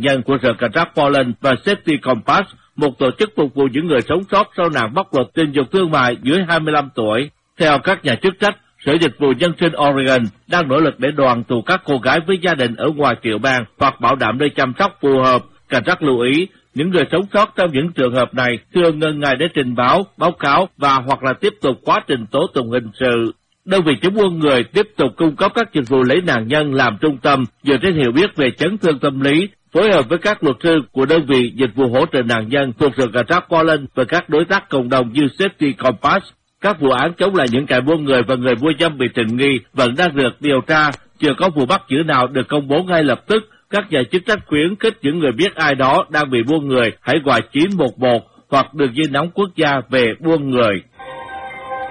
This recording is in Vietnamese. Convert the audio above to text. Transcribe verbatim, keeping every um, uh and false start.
nhân của Sở Cảnh sát Poland và Safety Compass, một tổ chức phục vụ những người sống sót sau nạn bóc lột tình dục thương mại dưới hai mươi lăm tuổi. Theo các nhà chức trách, Sở Dịch vụ Nhân sinh Oregon đang nỗ lực để đoàn tụ các cô gái với gia đình ở ngoài tiểu bang hoặc bảo đảm nơi chăm sóc phù hợp. Cảnh sát lưu ý, những người sống sót trong những trường hợp này thường ngần ngại để trình báo, báo cáo và hoặc là tiếp tục quá trình tố tụng hình sự. Đơn vị chống buôn người tiếp tục cung cấp các dịch vụ lấy nạn nhân làm trung tâm dựa trên hiểu biết về chấn thương tâm lý, phối hợp với các luật sư của đơn vị dịch vụ hỗ trợ nạn nhân thuộc Sở Cảnh sát Poland và các đối tác cộng đồng như Safety Compass. Các vụ án chống lại những kẻ buôn người và người mua dâm bị tình nghi vẫn đang được điều tra, chưa có vụ bắt giữ nào được công bố ngay lập tức. Các nhà chức trách khuyến khích những người biết ai đó đang bị buôn người hãy gọi chín một một hoặc đường dây nóng quốc gia về buôn người.